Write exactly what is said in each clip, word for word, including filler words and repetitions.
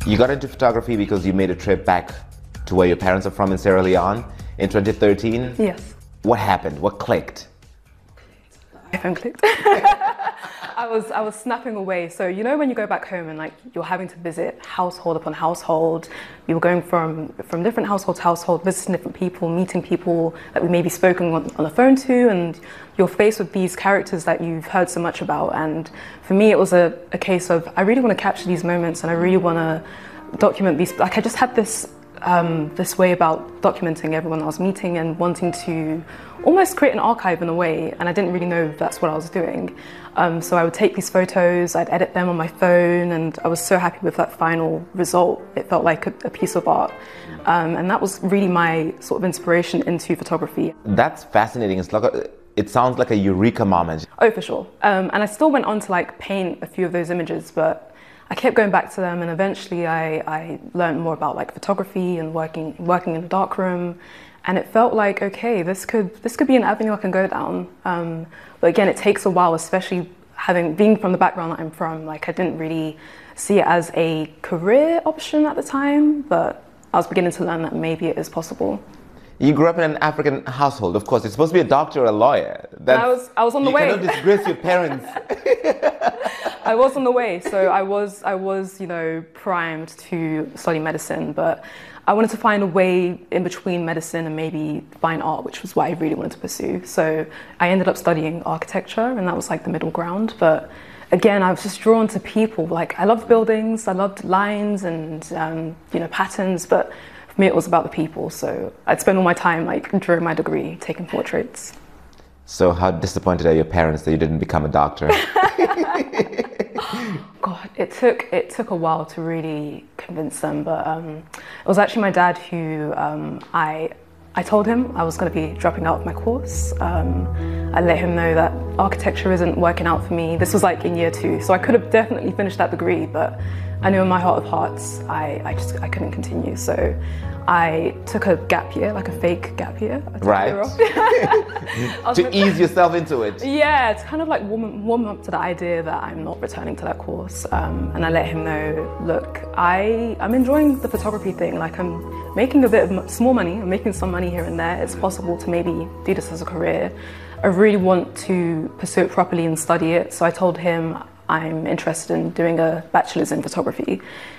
You got into photography because you made a trip back to where your parents are from in Sierra Leone in twenty thirteen? Yes. What happened? What clicked? iPhone clicked. I was I was snapping away. So you know when you go back home and like you're having to visit household upon household, you were going from from different household to household, visiting different people, meeting people that we may be spoken on, on the phone to, and you're faced with these characters that you've heard so much about. And for me, it was a, a case of I really want to capture these moments and I really want to document these. Like I just had this um, this way about documenting everyone I was meeting and wanting to almost create an archive in a way, and I didn't really know that's what I was doing. Um, so I would take these photos, I'd edit them on my phone, and I was so happy with that final result. It felt like a, a piece of art. Um, and that was really my sort of inspiration into photography. That's fascinating. It's like a, it sounds like a eureka moment. Oh, for sure. Um, and I still went on to like paint a few of those images, but I kept going back to them, and eventually I, I learned more about like photography and working working in a darkroom. And it felt like, okay, this could this could be an avenue I can go down. Um, but again, it takes a while, especially having being from the background that I'm from. Like I didn't really see it as a career option at the time, but I was beginning to learn that maybe it is possible. You grew up in an African household, of course. You're supposed to be a doctor or a lawyer. That's, I was I was on the you way. You cannot disgrace your parents. I was on the way, so I was I was you know primed to study medicine, but I wanted to find a way in between medicine and maybe fine art, which was what I really wanted to pursue. So I ended up studying architecture, and that was like the middle ground. But again, I was just drawn to people. Like I loved buildings, I loved lines and um, you know patterns, but for me it was about the people. So I'd spend all my time like during my degree taking portraits. So how disappointed are your parents that you didn't become a doctor? God, it took it took a while to really convince them, but um, it was actually my dad who um, I I told him I was going to be dropping out of my course. Um, I let him know that architecture isn't working out for me. This was like in year two, so I could have definitely finished that degree, but I knew in my heart of hearts I, I just I couldn't continue. So I took a gap year, like a fake gap year. Right. To ease yourself into it. Yeah, to kind of like warm, warm up to the idea that I'm not returning to that course. Um, and I let him know, look, I, I'm enjoying the photography thing. Like I'm making a bit of small money, I'm making some money here and there. It's possible to maybe do this as a career. I really want to pursue it properly and study it. So I told him I'm interested in doing a bachelor's in photography.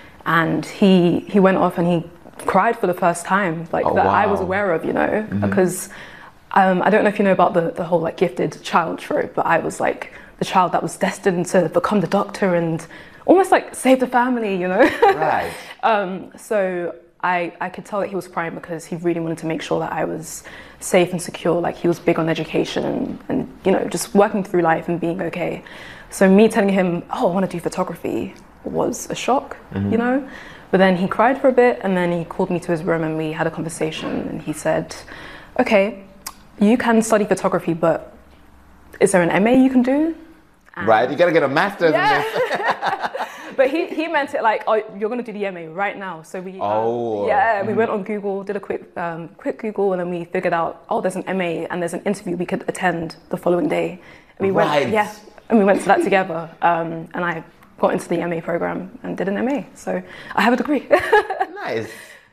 And he, he went off and he cried for the first time, like oh, that wow. I was aware of, you know, mm-hmm. because um, I don't know if you know about the, the whole like gifted child trope, but I was like the child that was destined to become the doctor and almost like save the family, you know. Right. um, so I, I could tell that he was crying because he really wanted to make sure that I was safe and secure. Like he was big on education and, and you know, just working through life and being okay. So me telling him, oh, I want to do photography was a shock, mm-hmm. you know. But then he cried for a bit and then he called me to his room and we had a conversation and he said, okay, you can study photography, but is there an M A you can do? And right, you gotta get a master's yeah. in this. But he, he meant it like, oh, you're gonna do the M A right now. So we, oh. um, yeah, we went on Google, did a quick, um, quick Google, and then we figured out, oh, there's an M A and there's an interview we could attend the following day. And we right. went, yeah, and we went to that together. Um, and I got into the M A program and did an M A. So I have a degree. Nice.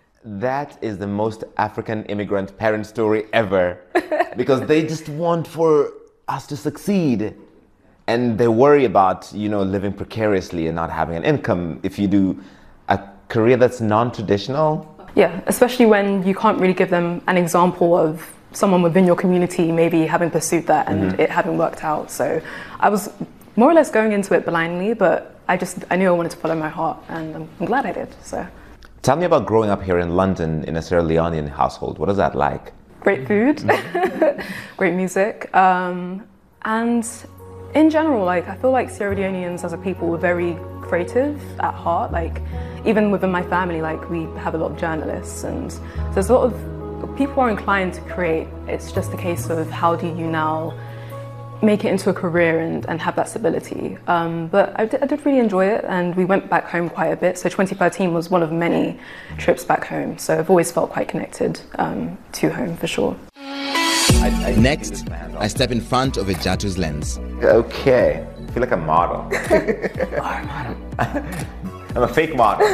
That is the most African immigrant parent story ever. Because they just want for us to succeed. And they worry about, you know, living precariously and not having an income if you do a career that's non-traditional. Yeah, especially when you can't really give them an example of someone within your community maybe having pursued that and mm-hmm. it having worked out. So I was more or less going into it blindly, but I just, I knew I wanted to follow my heart and I'm, I'm glad I did, so. Tell me about growing up here in London in a Sierra Leonean household. What is that like? Great food, great music, um, and in general, like, I feel like Sierra Leoneans as a people were very creative at heart. Like, even within my family, like, we have a lot of journalists and there's a lot of people are inclined to create. It's just a case of how do you now make it into a career and, and have that stability. Um, but I did, I did really enjoy it and we went back home quite a bit. So twenty thirteen was one of many trips back home. So I've always felt quite connected um, to home for sure. I, I Next, I step in front of Ejatu's lens. Okay, I feel like a model. Oh, model. I'm a fake model.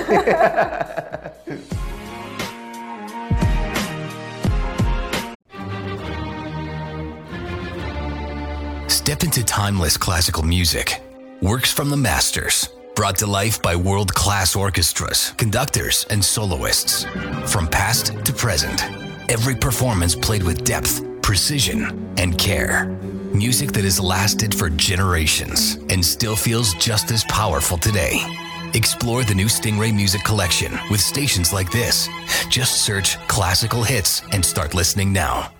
Step into timeless classical music. Works from the masters. Brought to life by world-class orchestras, conductors, and soloists. From past to present, every performance played with depth, precision, and care. Music that has lasted for generations and still feels just as powerful today. Explore the new Stingray Music Collection with stations like this. Just search classical hits and start listening now.